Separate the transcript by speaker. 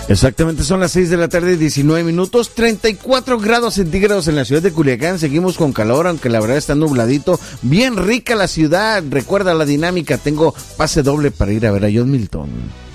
Speaker 1: Exactamente, son las 6 de la tarde, 19 minutos, 34 grados centígrados en la ciudad de Culiacán. Seguimos con calor, aunque la verdad está nubladito. Bien rica la ciudad. Recuerda la dinámica, tengo pase doble para ir a ver a John Milton.